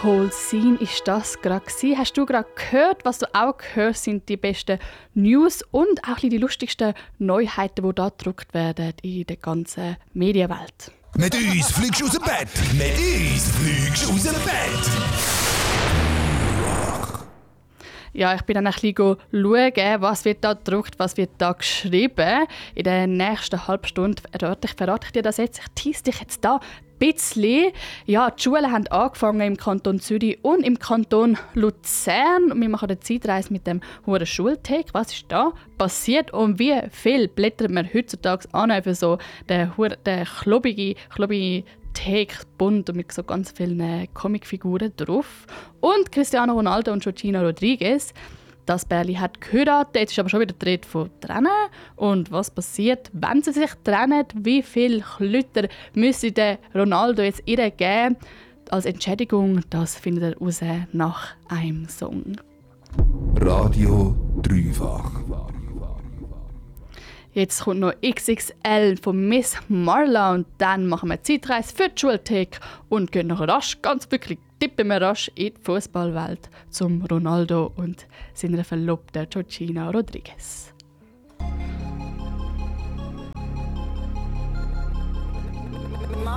Cold Scene ist das gerade gewesen. Hast du gerade gehört? Was du auch hörst, sind die besten News und auch die lustigsten Neuheiten, die da gedruckt werden in der ganzen Medienwelt. Mit uns fliegst du aus dem Bett. Mit uns fliegst du aus dem Bett. Ja, ich bin dann ein bisschen schauen, was wird da gedruckt, was wird da geschrieben. In der nächsten halben Stunde verrate ich dir das jetzt. Ich tease dich jetzt da ein bisschen. Ja, die Schulen haben angefangen im Kanton Zürich und im Kanton Luzern. Wir machen eine Zeitreise mit dem hohen Schultag. Was ist da passiert und wie viel blättert man heutzutage an für so den klobige Tag bunt und mit so ganz vielen Comicfiguren drauf. Und Cristiano Ronaldo und Georgina Rodriguez, das Pärchen hat geheiratet, jetzt ist aber schon wieder die Rede von trennen. Und was passiert, wenn sie sich trennen? Wie viel Klütter müsste der Ronaldo jetzt ihr geben als Entschädigung? Das findet ihr raus nach einem Song. Radio Dreifach. Jetzt kommt noch XXL von Miss Marla und dann machen wir Zeitreise für die Schultag und gehen noch rasch, ganz wirklich tippen wir rasch in die Fußballwelt zum Ronaldo und seiner Verlobten Georgina Rodriguez.